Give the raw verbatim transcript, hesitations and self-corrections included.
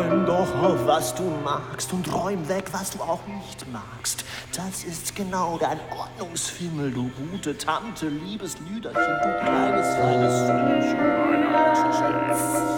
Träum doch auf, was du magst und räum weg, was du auch nicht magst. Das ist genau dein Ordnungsfimmel, du gute Tante, liebes Lüderchen, du kleines, feines Sündchen, mein altes Herz.